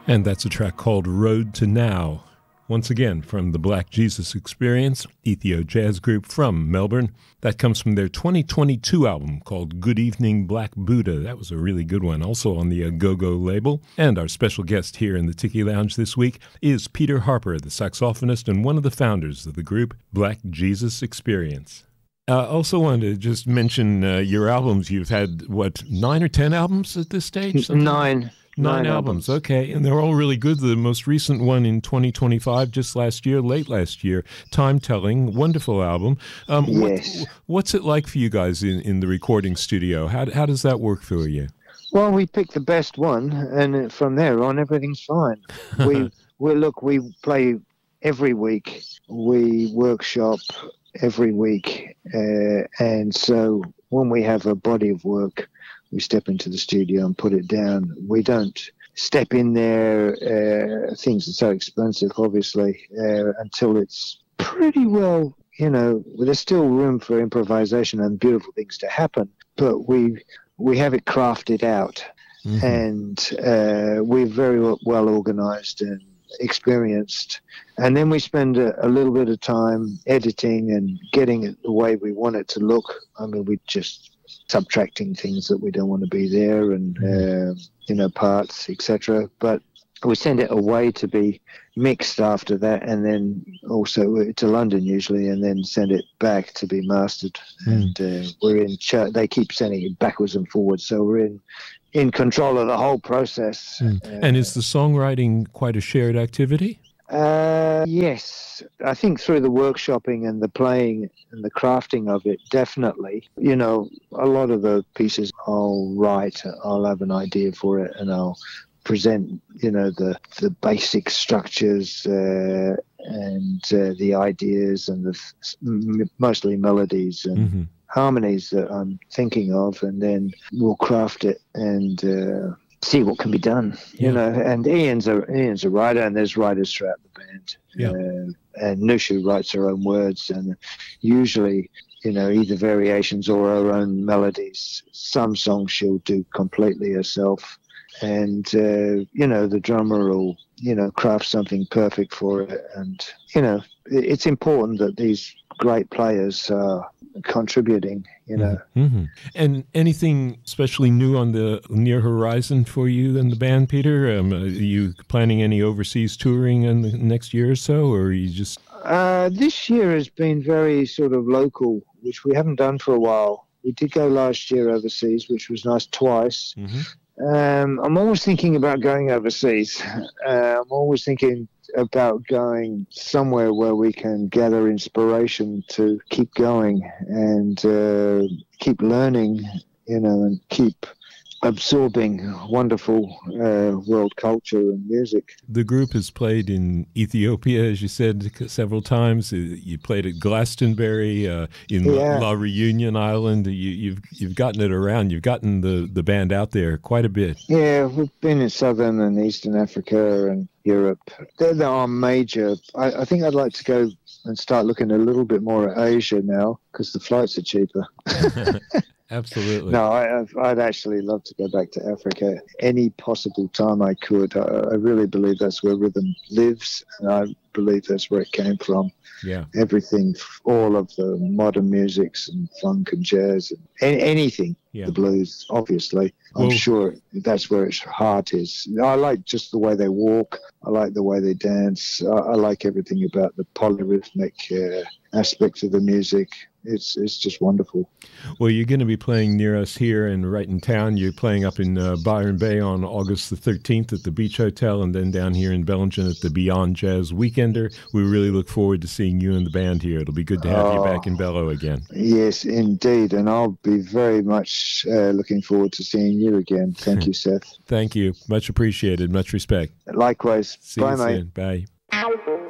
And that's a track called Road to Now. Once again, from the Black Jesus Experience, Ethio jazz group from Melbourne. That comes from their 2022 album called Good Evening Black Buddha. That was a really good one, also on the Go-Go label. And our special guest here in the Tiki Lounge this week is Peter Harper, the saxophonist and one of the founders of the group Black Jesus Experience. I also wanted to just mention your albums. You've had, 9 or 10 albums at this stage? Nine. 9 albums, okay. And they're all really good. The most recent one in 2025, just last year, late last year, Time Telling, wonderful album. Yes. What's it like for you guys in the recording studio? How does that work for you? Well, we pick the best one, and from there on, everything's fine. We play every week. We workshop every week. And so when we have a body of work, we step into the studio and put it down. We don't step in there, things are so expensive, obviously, until it's pretty well, there's still room for improvisation and beautiful things to happen, but we have it crafted out. Mm-hmm. And we're very well organized and experienced. And then we spend a little bit of time editing and getting it the way we want it to look. I mean, we just subtracting things that we don't want to be there and, parts, etc. But we send it away to be mixed after that, and then also to London usually, and then send it back to be mastered. And we're in they keep sending it backwards and forwards, so we're in control of the whole process. And is the songwriting quite a shared activity? Yes, I think through the workshopping and the playing and the crafting of it, definitely. A lot of the pieces I'll write, I'll have an idea for it, and I'll present, the basic structures and the ideas and mostly melodies and harmonies that I'm thinking of, and then we'll craft it and see what can be done, and Ian's a writer, and there's writers throughout the band. And Nushu writes her own words, and usually, either variations or her own melodies. Some songs she'll do completely herself, and, the drummer will, craft something perfect for it. And, it's important that these great players are contributing, Mm-hmm. And anything especially new on the near horizon for you and the band, Peter? Are you planning any overseas touring in the next year or so, or are you just... This year has been very sort of local, which we haven't done for a while. We did go last year overseas, which was nice, twice. Mm-hmm. I'm always thinking about going overseas. I'm always thinking about going somewhere where we can gather inspiration to keep going and keep learning, and keep absorbing wonderful world culture and music. The group has played in Ethiopia, as you said, several times. You played at Glastonbury, in La Reunion Island. You've gotten it around. You've gotten the band out there quite a bit. Yeah, we've been in Southern and Eastern Africa and Europe. They're our major. I think I'd like to go and start looking a little bit more at Asia now, because the flights are cheaper. Absolutely. No, I'd actually love to go back to Africa any possible time I could. I really believe that's where rhythm lives, and I believe that's where it came from. Yeah. Everything, all of the modern musics and funk and jazz and anything, the blues, obviously. I'm sure that's where its heart is. I like just the way they walk. I like the way they dance. I like everything about the polyrhythmic aspects of the music. It's just wonderful. Well, you're going to be playing near us here and right in town. You're playing up in Byron Bay on August the 13th at the Beach Hotel, and then down here in Bellingen at the Beyond Jazz Weekender. We really look forward to seeing you and the band here. It'll be good to have you back in Bello again. Yes, indeed, and I'll be very much looking forward to seeing you again. Thank you, Seth. Thank you. Much appreciated. Much respect. Likewise. See Bye, you mate. soon. Bye.